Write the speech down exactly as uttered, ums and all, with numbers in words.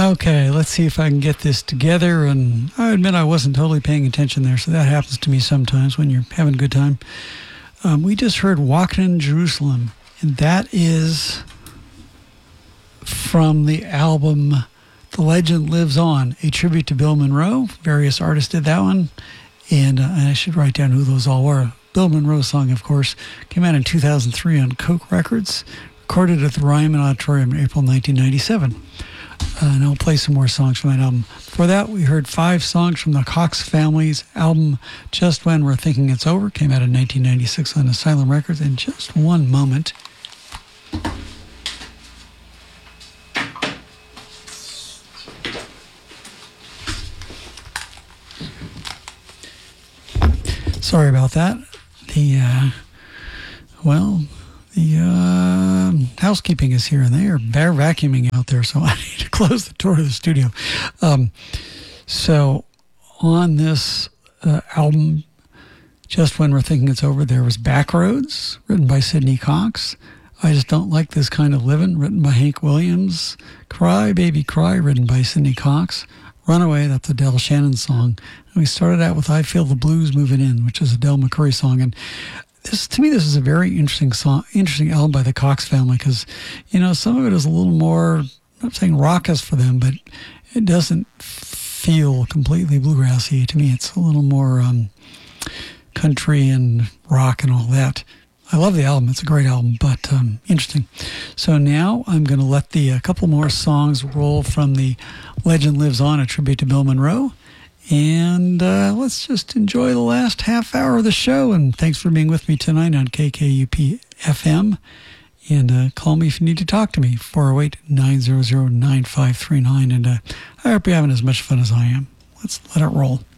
Okay, let's see if I can get this together. And I admit I wasn't totally paying attention there, so that happens to me sometimes when you're having a good time. Um, we just heard Walking in Jerusalem, and that is from the album The Legend Lives On, a tribute to Bill Monroe. Various artists did that one, and, uh, and I should write down who those all were. Bill Monroe's song, of course, came out in two thousand three on Coke Records, recorded at the Ryman Auditorium in April nineteen ninety-seven. Uh, and I'll play some more songs from that album. For that, we heard five songs from the Cox Family's album, Just When We're Thinking It's Over. Came out in nineteen ninety-six on Asylum Records. In just one moment. Sorry about that. The, uh, well... The uh, housekeeping is here, and they are they're vacuuming out there, so I need to close the door to the studio. Um, so on this uh, album, Just When We're Thinking It's Over, there was Backroads, written by Sidney Cox. I Just Don't Like This Kind of Living, written by Hank Williams. Cry, Baby Cry, written by Sidney Cox. Runaway, that's a Del Shannon song. And we started out with I Feel the Blues Moving In, which is a Del McCoury song. And This, to me, this is a very interesting song, interesting album by the Cox family, because, you know, some of it is a little more, I'm not saying raucous for them, but it doesn't feel completely bluegrassy. To me, it's a little more um, country and rock and all that. I love the album. It's a great album, but um, interesting. So now I'm going to let the a couple more songs roll from the Legend Lives On, a tribute to Bill Monroe. And uh, let's just enjoy the last half hour of the show. And thanks for being with me tonight on K K U P F M. And uh, call me if you need to talk to me, four oh eight, nine hundred, nine five three nine. And uh, I hope you're having as much fun as I am. Let's let it roll.